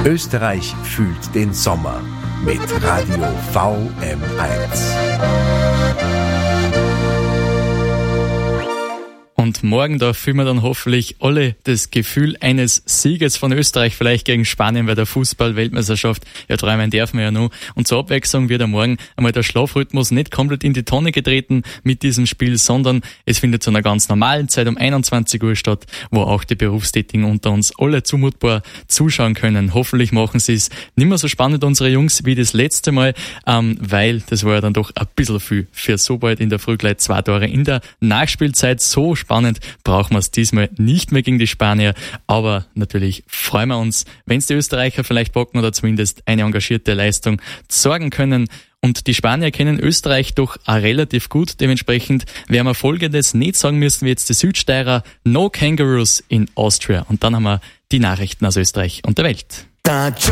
Österreich fühlt den Sommer mit Radio VM1. Und morgen, da fühlen wir dann hoffentlich alle das Gefühl eines Sieges von Österreich, vielleicht gegen Spanien bei der Fußball-Weltmeisterschaft. Ja, träumen dürfen wir ja noch. Und zur Abwechslung wird am Morgen einmal der Schlafrhythmus nicht komplett in die Tonne getreten mit diesem Spiel, sondern es findet zu einer ganz normalen Zeit um 21 Uhr statt, wo auch die Berufstätigen unter uns alle zumutbar zuschauen können. Hoffentlich machen sie es nicht mehr so spannend, unsere Jungs, wie das letzte Mal, weil das war ja dann doch ein bisschen viel für so bald in der Früh gleich 2 Tore in der Nachspielzeit. So spannend brauchen wir es diesmal nicht mehr gegen die Spanier, aber natürlich freuen wir uns, wenn es die Österreicher vielleicht packen oder zumindest eine engagierte Leistung sorgen können. Und die Spanier kennen Österreich doch auch relativ gut, dementsprechend werden wir Folgendes nicht sagen müssen wie jetzt die Südsteirer: No Kangaroos in Austria. Und dann haben wir die Nachrichten aus Österreich und der Welt.